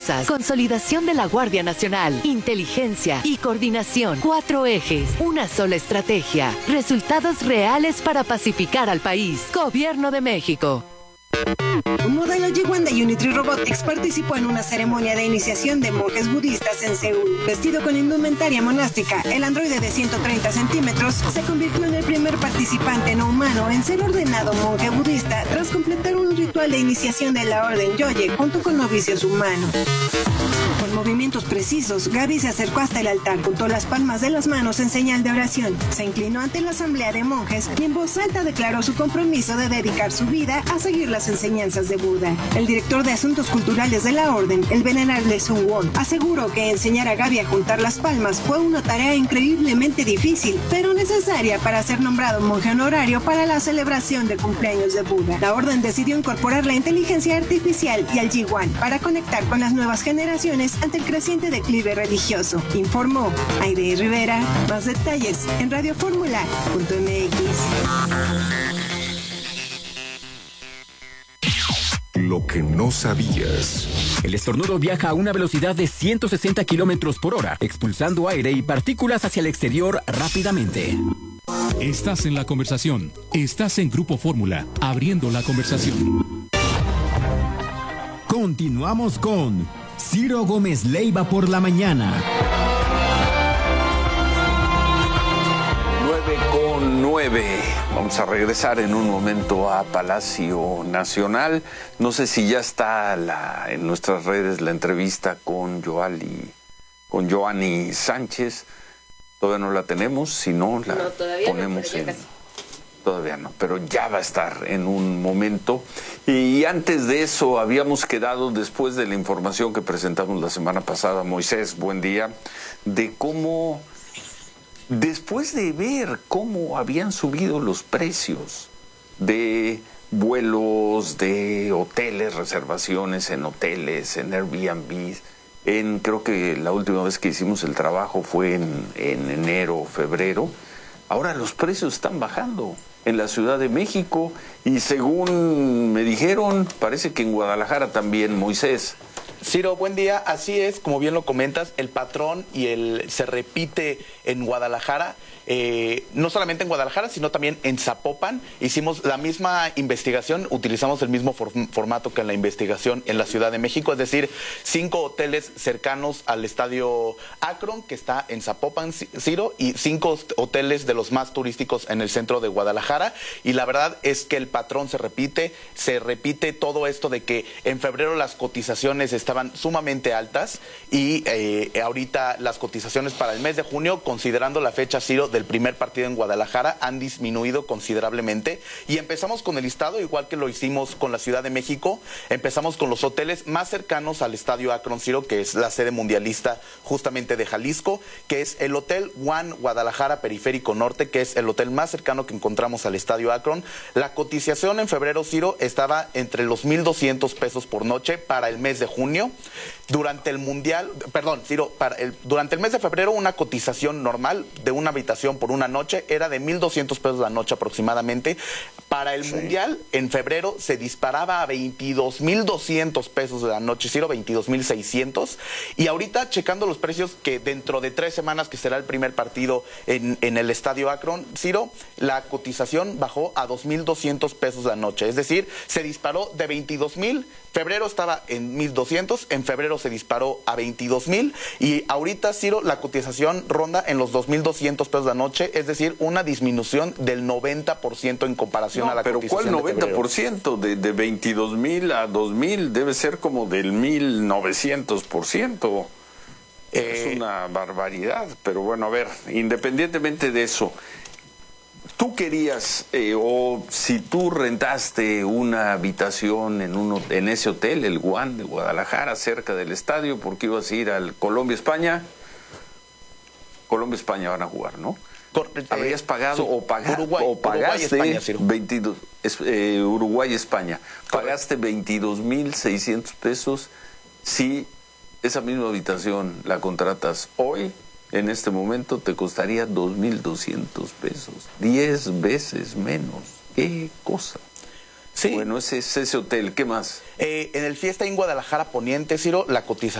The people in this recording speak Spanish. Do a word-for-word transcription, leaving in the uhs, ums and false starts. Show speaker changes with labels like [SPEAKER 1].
[SPEAKER 1] poderosas. Consolidación de la Guardia Nacional. Inteligencia y coordinación. Cuatro ejes. Una sola estrategia. Resultados reales para pacificar al país. Gobierno de México.
[SPEAKER 2] Un modelo Jiwan de Unitree Robotics participó en una ceremonia de iniciación de monjes budistas en Seúl. Vestido con indumentaria monástica, el androide de ciento treinta centímetros se convirtió en el primer participante no humano en ser ordenado monje budista tras completar un ritual de iniciación de la orden Yoye junto con novicios humanos. Con movimientos precisos, Gaby se acercó hasta el altar, juntó las palmas de las manos en señal de oración, se inclinó ante la asamblea de monjes y en voz alta declaró su compromiso de dedicar su vida a seguir las enseñanzas de Buda. El director de Asuntos Culturales de la Orden, el venerable Sun Won, aseguró que enseñar a Gaby a juntar las palmas fue una tarea increíblemente difícil, pero necesaria para ser nombrado monje honorario para la celebración de cumpleaños de Buda. La Orden decidió incorporar la inteligencia artificial y el Jiwan para conectar con las nuevas generaciones ante el creciente declive religioso, informó Aide Rivera. Más detalles en radioformula punto m x.
[SPEAKER 3] Lo que no sabías.
[SPEAKER 4] El estornudo viaja a una velocidad de ciento sesenta kilómetros por hora, expulsando aire y partículas hacia el exterior rápidamente.
[SPEAKER 5] Estás en la conversación. Estás en Grupo Fórmula, abriendo la conversación.
[SPEAKER 6] Continuamos con Ciro Gómez Leiva por la mañana.
[SPEAKER 7] nueve con nueve. Vamos a regresar en un momento a Palacio Nacional. No sé si ya está la, en nuestras redes la entrevista con Yoali, con Joanny Sánchez. Todavía no la tenemos, si no la no, ponemos no, en... Casi. Todavía no, pero ya va a estar en un momento. Y antes de eso habíamos quedado, después de la información que presentamos la semana pasada, Moisés, buen día, de cómo, después de ver cómo habían subido los precios de vuelos, de hoteles, reservaciones en hoteles, en Airbnb, en, creo que la última vez que hicimos el trabajo fue en, en enero, febrero, ahora los precios están bajando en la Ciudad de México y según me dijeron, parece que en Guadalajara también, Moisés.
[SPEAKER 8] Ciro, buen día. Así es, como bien lo comentas, el patrón y el se repite en Guadalajara. Eh, no solamente en Guadalajara, sino también en Zapopan. Hicimos la misma investigación, utilizamos el mismo for formato que en la investigación en la Ciudad de México, es decir, cinco hoteles cercanos al estadio Akron, que está en Zapopan, Ciro, y cinco hoteles de los más turísticos en el centro de Guadalajara. Y la verdad es que el patrón se repite, se repite todo esto de que en febrero las cotizaciones estaban sumamente altas y eh, ahorita las cotizaciones para el mes de junio, considerando la fecha, Ciro, de el primer partido en Guadalajara, han disminuido considerablemente y empezamos con el listado igual que lo hicimos con la Ciudad de México. Empezamos con los hoteles más cercanos al estadio Akron, Ciro, que es la sede mundialista justamente de Jalisco, que es el Hotel One Guadalajara Periférico Norte, que es el hotel más cercano que encontramos al estadio Akron. La cotización en febrero, Ciro, estaba entre los mil doscientos pesos por noche para el mes de junio. Durante el mundial, perdón, Ciro, para el, durante el mes de febrero una cotización normal de una habitación por una noche era de mil doscientos pesos la noche aproximadamente. Para el sí. mundial, en febrero se disparaba a veintidós mil doscientos pesos de la noche, Ciro, veintidós mil seiscientos. Y ahorita, checando los precios, que dentro de tres semanas, que será el primer partido en, en el estadio Akron, Ciro, la cotización bajó a dos mil doscientos pesos la noche. Es decir, se disparó de veintidós mil, febrero estaba en mil doscientos, en febrero se disparó a veintidós mil y ahorita, Ciro, la cotización ronda en los dos mil doscientos pesos la noche, es decir, una disminución del noventa por ciento en comparación no, a la
[SPEAKER 7] pero
[SPEAKER 8] cotización.
[SPEAKER 7] ¿cuál noventa por ciento? De, de veintidós mil a dos mil debe ser como del mil novecientos por ciento. Eh, es una barbaridad, pero bueno, a ver, independientemente de eso, tú querías, eh, o si tú rentaste una habitación en, uno, en ese hotel, el One de Guadalajara, cerca del estadio, porque ibas a ir al Colombia-España, Colombia-España van a jugar, ¿no? Correcto. ¿Habrías pagado sí. o, paga, Uruguay, o pagaste Uruguay, España, veintidós, eh, Uruguay-España, pagaste veintidós mil seiscientos pesos si esa misma habitación la contratas hoy? En este momento te costaría dos mil doscientos pesos, diez veces menos. ¿Qué cosa?
[SPEAKER 8] Sí.
[SPEAKER 7] Bueno, ese es ese hotel. ¿Qué más?
[SPEAKER 8] Eh, en el Fiesta en Guadalajara Poniente, Ciro, la cotización